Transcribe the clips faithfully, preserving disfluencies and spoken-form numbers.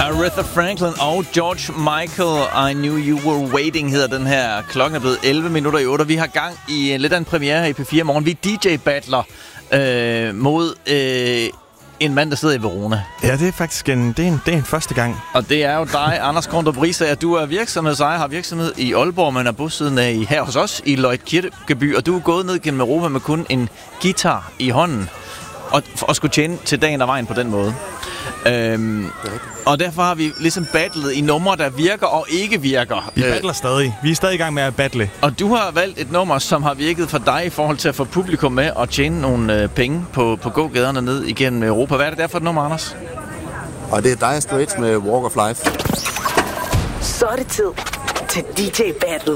Aretha Franklin og George Michael, I Knew You Were Waiting hedder den her. Klokken er blevet elleve minutter i otte, og vi har gang i lidt af en premiere i P fire Morgen. Vi D J-battler øh, mod øh, en mand, der sidder i Verona. Ja, det er faktisk en, det er en, det er en første gang. Og det er jo dig, Anders Korndrup Riisager. Du er virksomhedsejer, har virksomhed i Aalborg, men er bosiddende i, her hos os i Løjt-Kirkeby. Og du er gået ned gennem Europa med kun en guitar i hånden. Og, og skulle tjene til dagen og vejen på den måde. Øhm, og derfor har vi ligesom battlet i numre, der virker og ikke virker. Vi battler stadig. Vi er stadig i gang med at battle. Og du har valgt et nummer, som har virket for dig i forhold til at få publikum med og tjene nogle øh, penge på, på gågaderne ned igennem Europa. Hvad er det der for et nummer, Anders? Og det er Dire Straits med Walk of Life. Så er det tid til D J Battle.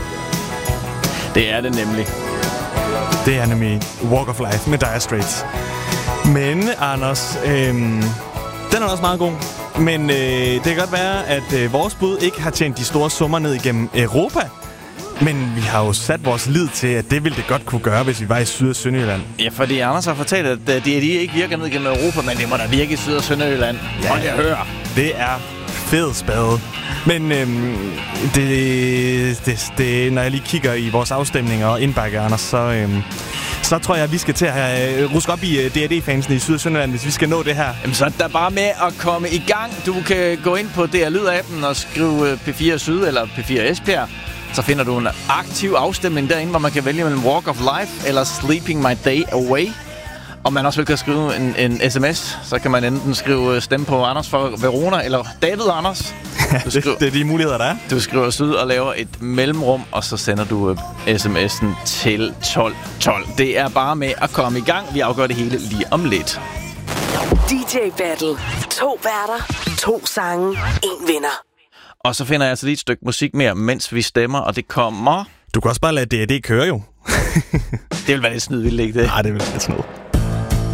Det er det nemlig. Det er nemlig Walk of Life med Dire Straits. Men, Anders, øhm, den er også meget god. Men øh, det kan godt være, at øh, vores bud ikke har tjent de store summer ned igennem Europa. Men vi har jo sat vores lid til, at det ville det godt kunne gøre, hvis vi var i Syd- og Sønderjylland. Ja, fordi Anders har fortalt, at de, de ikke virker ned igennem Europa, men det må da virke i Syd- og Sønderjylland. Ja, hold jeg hører. Det er fed spade. Men øhm, det, det, det, når jeg lige kigger i vores afstemninger og indbakke, Anders, så, øhm, så tror jeg, at vi skal til at have, ruske op i D R D-fansene i Syd- og Sønderjylland, hvis vi skal nå det her. Jamen, så er der bare med at komme i gang. Du kan gå ind på D R Lyd-appen og skrive P fire Syd eller P fire Esbjerg. Så finder du en aktiv afstemning derinde, hvor man kan vælge mellem Walk of Life eller Sleeping My Day Away. Og man også vil kan skrive en, en sms, så kan man enten skrive stemme på Anders for Verona, eller David Anders. Du skriver, det, det er de muligheder, der er. Du skriver Syd og laver et mellemrum, og så sender du uh, sms'en til tolv tolv. Det er bare med at komme i gang. Vi afgør det hele lige om lidt. D J Battle. To værter, to sange, en vinder. Og så finder jeg altså lige et stykke musik mere, mens vi stemmer, og det kommer... Du kan også bare lade D R D køre, jo. Det vil være lidt snyd, vil det ikke det? Nej, det vil være lidt snyd.